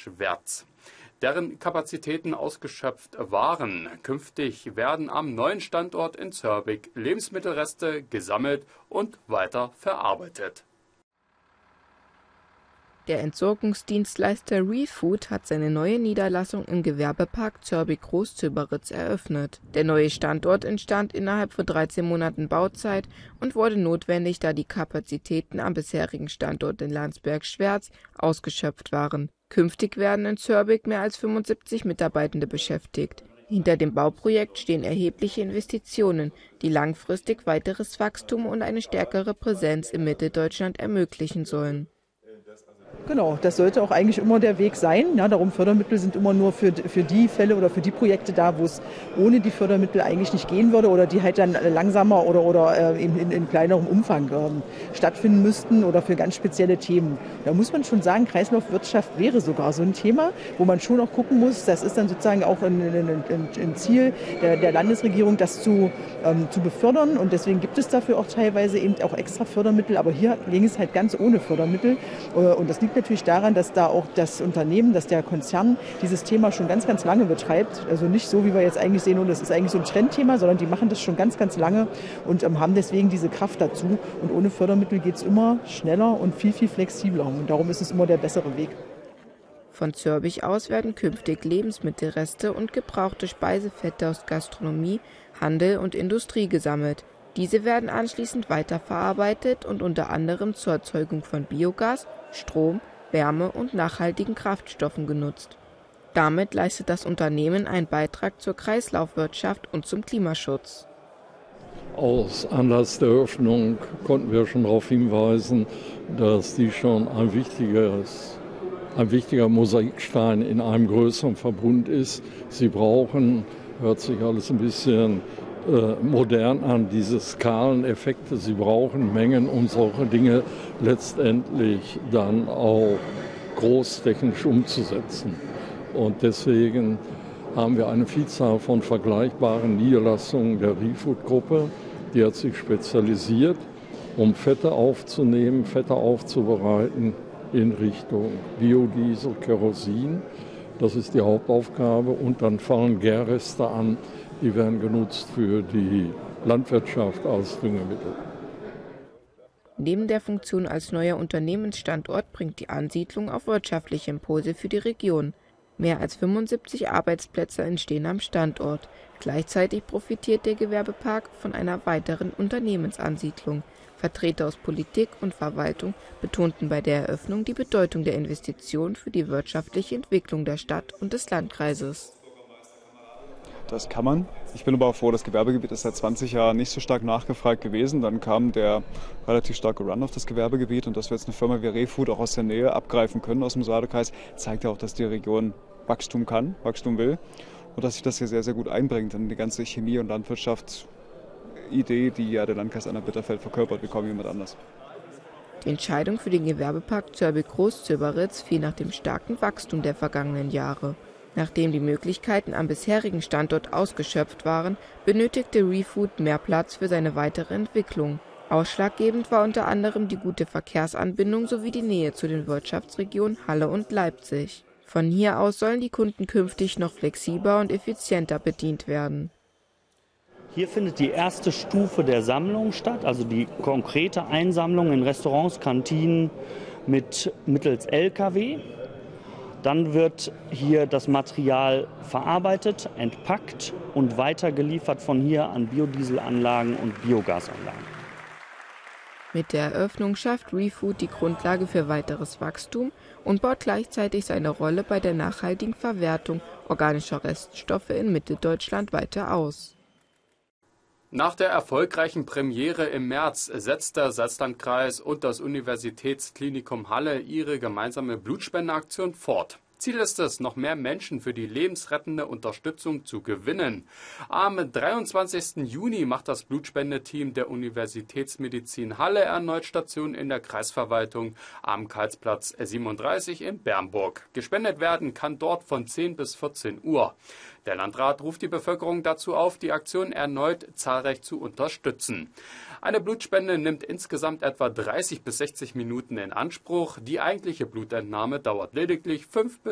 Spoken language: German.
Landsberg-Schwerz, deren Kapazitäten ausgeschöpft waren. Künftig werden am neuen Standort in Zörbig Lebensmittelreste gesammelt und weiter verarbeitet. Der Entsorgungsdienstleister ReFood hat seine neue Niederlassung im Gewerbepark Zörbig-Großzöberitz eröffnet. Der neue Standort entstand innerhalb von 13 Monaten Bauzeit und wurde notwendig, da die Kapazitäten am bisherigen Standort in Landsberg-Schwerz ausgeschöpft waren. Künftig werden in Zörbig mehr als 75 Mitarbeitende beschäftigt. Hinter dem Bauprojekt stehen erhebliche Investitionen, die langfristig weiteres Wachstum und eine stärkere Präsenz in Mitteldeutschland ermöglichen sollen. Genau, das sollte auch eigentlich immer der Weg sein. Ja, darum Fördermittel sind immer nur für die Fälle oder für die Projekte da, wo es ohne die Fördermittel eigentlich nicht gehen würde oder die halt dann langsamer oder in kleinerem Umfang stattfinden müssten oder für ganz spezielle Themen. Da muss man schon sagen, Kreislaufwirtschaft wäre sogar so ein Thema, wo man schon auch gucken muss, das ist dann sozusagen auch ein Ziel der Landesregierung, das zu befördern, und deswegen gibt es dafür auch teilweise eben auch extra Fördermittel, aber hier ging es halt ganz ohne Fördermittel, und das liegt natürlich daran, dass da auch das Unternehmen, dass der Konzern dieses Thema schon ganz, ganz lange betreibt. Also nicht so, wie wir jetzt eigentlich sehen, und das ist eigentlich so ein Trendthema, sondern die machen das schon ganz, ganz lange und haben deswegen diese Kraft dazu. Und ohne Fördermittel geht es immer schneller und viel, viel flexibler. Und darum ist es immer der bessere Weg. Von Zörbig aus werden künftig Lebensmittelreste und gebrauchte Speisefette aus Gastronomie, Handel und Industrie gesammelt. Diese werden anschließend weiterverarbeitet und unter anderem zur Erzeugung von Biogas, Strom, Wärme und nachhaltigen Kraftstoffen genutzt. Damit leistet das Unternehmen einen Beitrag zur Kreislaufwirtschaft und zum Klimaschutz. Aus Anlass der Öffnung konnten wir schon darauf hinweisen, dass die schon ein wichtiger Mosaikstein in einem größeren Verbund ist. Sie brauchen, hört sich alles ein bisschen modern an, diese Skaleneffekte. Sie brauchen Mengen, um solche Dinge letztendlich dann auch großtechnisch umzusetzen. Und deswegen haben wir eine Vielzahl von vergleichbaren Niederlassungen der ReFood-Gruppe. Die hat sich spezialisiert, um Fette aufzunehmen, Fette aufzubereiten in Richtung Biodiesel, Kerosin. Das ist die Hauptaufgabe. Und dann fallen Gärreste an, die werden genutzt für die Landwirtschaft als Düngemittel. Neben der Funktion als neuer Unternehmensstandort bringt die Ansiedlung auch wirtschaftliche Impulse für die Region. Mehr als 75 Arbeitsplätze entstehen am Standort. Gleichzeitig profitiert der Gewerbepark von einer weiteren Unternehmensansiedlung. Vertreter aus Politik und Verwaltung betonten bei der Eröffnung die Bedeutung der Investition für die wirtschaftliche Entwicklung der Stadt und des Landkreises. Das kann man. Ich bin aber auch froh, das Gewerbegebiet ist seit 20 Jahren nicht so stark nachgefragt gewesen. Dann kam der relativ starke Run auf das Gewerbegebiet, und dass wir jetzt eine Firma wie ReFood auch aus der Nähe abgreifen können aus dem Saale-Kreis, zeigt ja auch, dass die Region Wachstum kann, Wachstum will, und dass sich das hier sehr, sehr gut einbringt in die ganze Chemie- und Landwirtschaftsidee, die ja der Landkreis Anhalt-Bitterfeld verkörpert, wie kaum jemand anders. Die Entscheidung für den Gewerbepark Zörbig-Großzöberitz fiel nach dem starken Wachstum der vergangenen Jahre. Nachdem die Möglichkeiten am bisherigen Standort ausgeschöpft waren, benötigte ReFood mehr Platz für seine weitere Entwicklung. Ausschlaggebend war unter anderem die gute Verkehrsanbindung sowie die Nähe zu den Wirtschaftsregionen Halle und Leipzig. Von hier aus sollen die Kunden künftig noch flexibler und effizienter bedient werden. Hier findet die erste Stufe der Sammlung statt, also die konkrete Einsammlung in Restaurants, Kantinen mittels LKW. Dann wird hier das Material verarbeitet, entpackt und weitergeliefert von hier an Biodieselanlagen und Biogasanlagen. Mit der Eröffnung schafft ReFood die Grundlage für weiteres Wachstum und baut gleichzeitig seine Rolle bei der nachhaltigen Verwertung organischer Reststoffe in Mitteldeutschland weiter aus. Nach der erfolgreichen Premiere im März setzt der Salzlandkreis und das Universitätsklinikum Halle ihre gemeinsame Blutspendeaktion fort. Ziel ist es, noch mehr Menschen für die lebensrettende Unterstützung zu gewinnen. Am 23. Juni macht das Blutspendeteam der Universitätsmedizin Halle erneut Station in der Kreisverwaltung am Karlsplatz 37 in Bernburg. Gespendet werden kann dort von 10 bis 14 Uhr. Der Landrat ruft die Bevölkerung dazu auf, die Aktion erneut zahlreich zu unterstützen. Eine Blutspende nimmt insgesamt etwa 30 bis 60 Minuten in Anspruch. Die eigentliche Blutentnahme dauert lediglich 5 bis